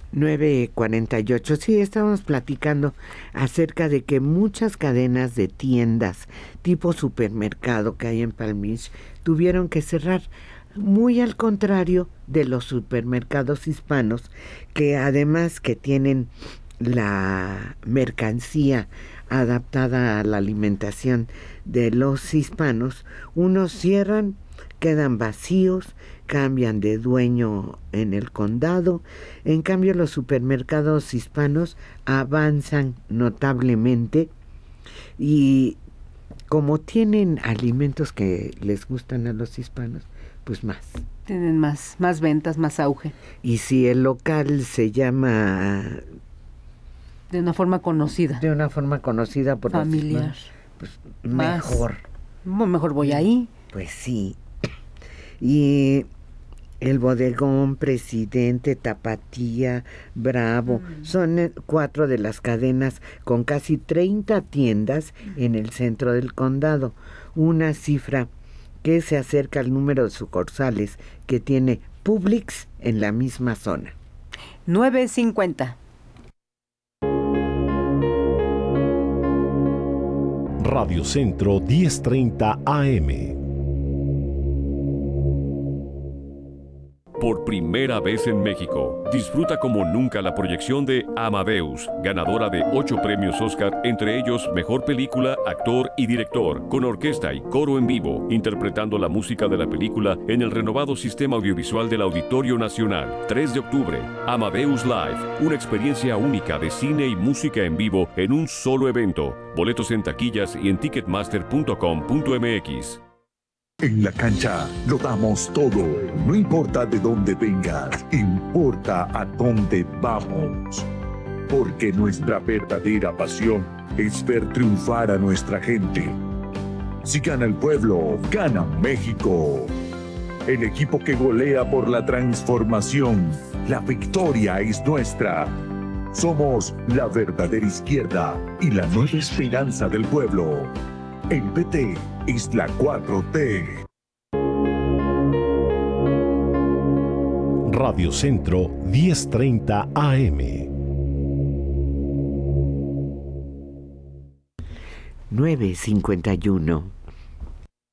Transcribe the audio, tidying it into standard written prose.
9:48. Sí, estábamos platicando acerca de que muchas cadenas de tiendas tipo supermercado que hay en Palm Beach tuvieron que cerrar, muy al contrario de los supermercados hispanos, que además que tienen la mercancía adaptada a la alimentación de los hispanos, unos cierran, quedan vacíos, cambian de dueño en el condado. En cambio, los supermercados hispanos avanzan notablemente y como tienen alimentos que les gustan a los hispanos, pues más. Tienen más ventas, más auge. Y si el local se llama de una forma conocida por familiar, los hispanos, pues mejor. Mejor voy ahí. Pues sí. Y el Bodegón, Presidente, Tapatía, Bravo, son 4 de las cadenas con casi 30 tiendas en el centro del condado. Una cifra que se acerca al número de sucursales que tiene Publix en la misma zona. 9:50. Radio Centro 1030 AM. Por primera vez en México, disfruta como nunca la proyección de Amadeus, ganadora de 8 premios Oscar, entre ellos Mejor Película, Actor y Director, con orquesta y coro en vivo, interpretando la música de la película en el renovado sistema audiovisual del Auditorio Nacional. 3 de octubre, Amadeus Live, una experiencia única de cine y música en vivo en un solo evento. Boletos en taquillas y en ticketmaster.com.mx. En la cancha lo damos todo, no importa de dónde vengas, importa a dónde vamos. Porque nuestra verdadera pasión es ver triunfar a nuestra gente. Si gana el pueblo, gana México. El equipo que golea por la transformación, la victoria es nuestra. Somos la verdadera izquierda y la nueva esperanza del pueblo. El PT es la 4T. Radio Centro 1030 AM. 9:51.